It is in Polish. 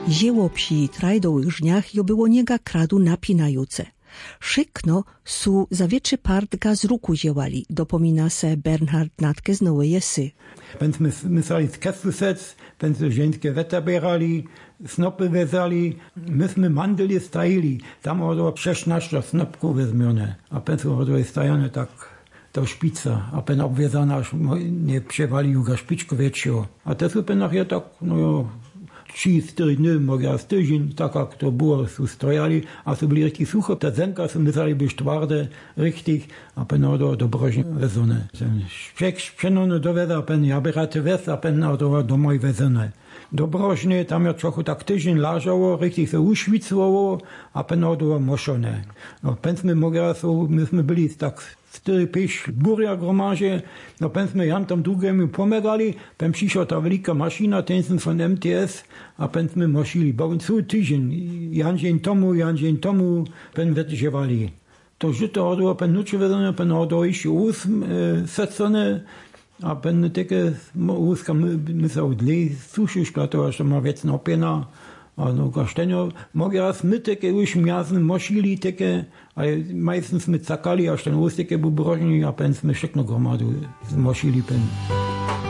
Dzieło przy trajdowych żniach jo było niega kradu napinajuce. Szykno su zawieczy partka z ruku dziełali, dopomina se Bernhard Natke z Nowej Jesy. Będziemy myśleli z kesu sec, będziemy żeńskie weta bierali, snopy vezali, myśmy mandeli stajili, tam odo 16 snopków wezmione, a będziemy odo stajane tak do szpica, a pen obwiązana, aż nie przewalił ga szpiczku wieczio. A te są pen nachher tak, no 3-4 dni, może z tydzień, tak jak to było, su stojali, a su byli richtig suche, ta zenka su myśleli być twarde, richtig, a pen odo do brożni wezone. Sprzęgno doweda, a pen jaberaty wez, a pen odo domoj wezone. Do brożni, tam ja trochę tak tydzień leżało, richtig se uszwicowało, a pen odo moszone. No, pensmy mogę, myśmy byli tak 4-5 burja gromaže, no pensme Jan tam drugiemu pomegali, pen přišla ta velika mašina, ten jsem von MTS, a pensme mošili. Bavím celý týždeň, Jan dzień tomu, pen verževali. To žito odlo, pen nuče vedene, pen odlo ještě secone, a pen teke úzka my se odli, sušiška to, až to má věc napěna. A no kaštenio, mogę raz my takie już miasne mosili takie, ale meistens my cakali, aż ten úz takie był brożni, a pen sme všechno gromadu zmosili pen.